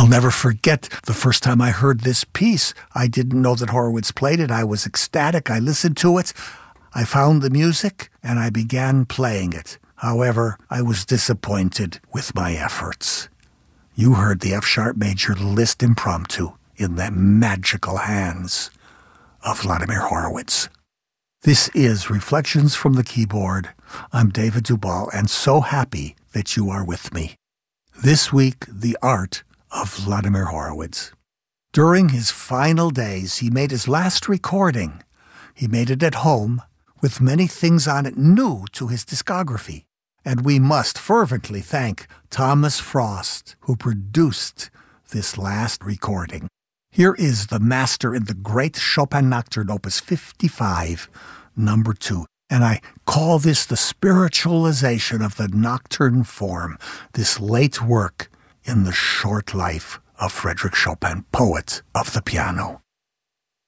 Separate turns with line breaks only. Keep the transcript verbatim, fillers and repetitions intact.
I'll never forget the first time I heard this piece. I didn't know that Horowitz played it. I was ecstatic. I listened to it. I found the music, and I began playing it. However, I was disappointed with my efforts. You heard the F-sharp major Liszt impromptu in the magical hands of Vladimir Horowitz. This is Reflections from the Keyboard. I'm David Duvall, and so happy that you are with me. This week, the art of Vladimir Horowitz. During his final days, he made his last recording. He made it at home, with many things on it new to his discography. And we must fervently thank Thomas Frost, who produced this last recording. Here is the master in the Great Chopin Nocturne, Opus fifty-five, number two. And I call this the spiritualization of the nocturne form, this late work in the short life of Frédéric Chopin, poet of the piano.